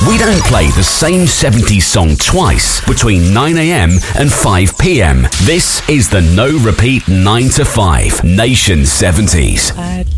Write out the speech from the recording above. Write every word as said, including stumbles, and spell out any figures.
We don't play the same seventies song twice between nine a.m. and five p.m. This is the No Repeat nine to five Nation seventies. I